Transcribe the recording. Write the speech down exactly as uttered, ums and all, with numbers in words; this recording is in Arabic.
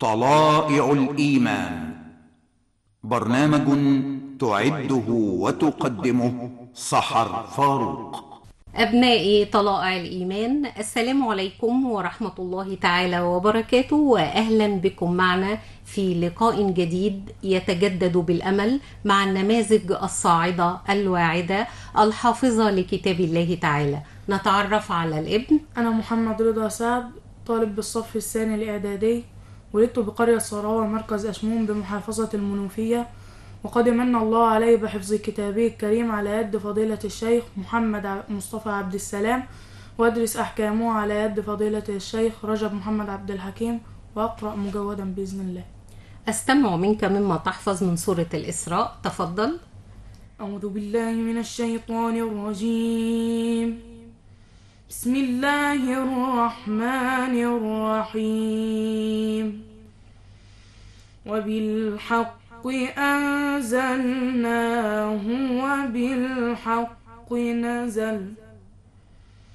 طلائع الإيمان، برنامج تعده وتقدمه سحر فاروق. أبنائي طلائع الإيمان، السلام عليكم ورحمة الله تعالى وبركاته، وأهلا بكم معنا في لقاء جديد يتجدد بالأمل مع النماذج الصاعدة الواعدة الحافظة لكتاب الله تعالى. نتعرف على الابن. أنا محمد رضا سعد، طالب بالصف الثاني الإعدادي، ولدت بقرية صراوة مركز أشمون بمحافظة المنوفية، وقد من الله علي بحفظ كتابه الكريم على يد فضيلة الشيخ محمد مصطفى عبد السلام، وأدرس أحكامه على يد فضيلة الشيخ رجب محمد عبد الحكيم، وأقرأ مجودا بإذن الله. أستمع منك مما تحفظ من سورة الإسراء، تفضل. أعوذ بالله من الشيطان الرجيم. بسم الله الرحمن الرحيم. وبالحق أنزلناه وبالحق نزل